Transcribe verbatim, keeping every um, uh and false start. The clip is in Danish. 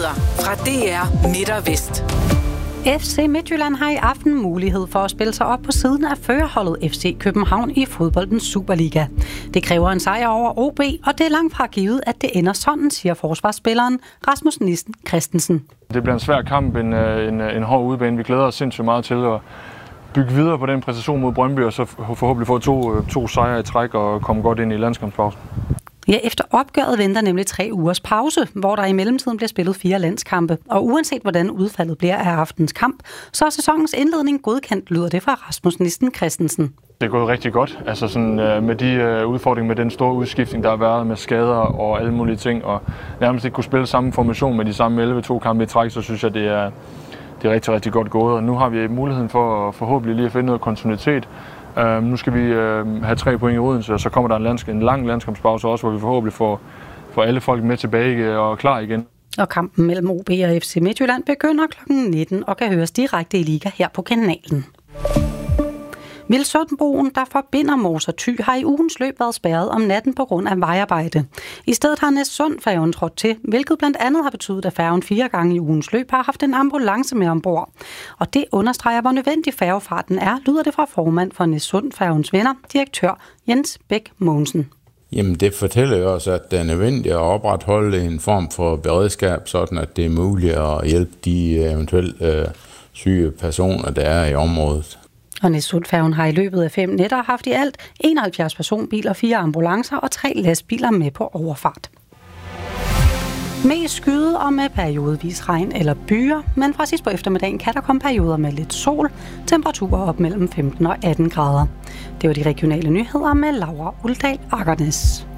Nyheder fra D R Midt og Vest. F C Midtjylland har i aften mulighed for at spille sig op på siden af førerholdet F C København i fodboldens Superliga. Det kræver en sejr over O B, og det er langt fra givet, at det ender sådan, siger forsvarsspilleren Rasmus Nissen Christensen. Det bliver en svær kamp, en, en, en hård udebane. Vi glæder os sindssygt meget til at bygge videre på den præstation mod Brøndby, og så forhåbentlig få to, to sejre i træk og komme godt ind i landskampspausen. Ja, efter opgøret venter nemlig tre ugers pause, hvor der i mellemtiden bliver spillet fire landskampe. Og uanset hvordan udfaldet bliver af aftens kamp, så er sæsonens indledning godkendt, lyder det fra Rasmus Nissen Christensen. Det er gået rigtig godt, altså sådan, øh, med de øh, udfordringer med den store udskiftning, der har været med skader og alle mulige ting, og nærmest ikke kunne spille samme formation med de samme elleve to kampe i træk, så synes jeg, det er, det er rigtig, rigtig godt gået. Og nu har vi muligheden for at forhåbentlig lige at finde noget kontinuitet. Uh, nu skal vi uh, have tre point i Odense, og så kommer der en, landsk- en lang landskampspause også, hvor vi forhåbentlig får, får alle folk med tilbage og klar igen. Og kampen mellem O B og F C Midtjylland begynder klokken nitten og kan høres direkte i Liga her på kanalen. Vilsundbroen, der forbinder Mors og Thy, har i ugens løb været spærret om natten på grund af vejarbejde. I stedet har Næssundfærgen trådt til, hvilket blandt andet har betydet, at færgen fire gange i ugens løb har haft en ambulance med ombord. Og det understreger, hvor nødvendig færgefarten er, lyder det fra formand for Næssundfærgens venner, direktør Jens Bæk Mogensen. Jamen det fortæller jo også, at det er nødvendigt at opretholde en form for beredskab, sådan at det er muligt at hjælpe de eventuelt øh, syge personer, der er i området. Og Næssundfærgen har i løbet af fem nætter haft i alt enoghalvfjerds personbiler, fire ambulancer og tre lastbiler med på overfart. Mest skyde og med periodevis regn eller byer, men fra sidst på eftermiddagen kan der komme perioder med lidt sol, temperaturer op mellem femten og atten grader. Det var de regionale nyheder med Laura Uldal Akernes.